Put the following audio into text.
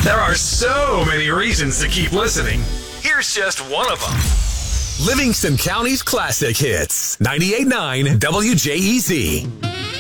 There are so many reasons to keep listening. Here's just one of them. Livingston County's classic hits. 98.9 WJEZ.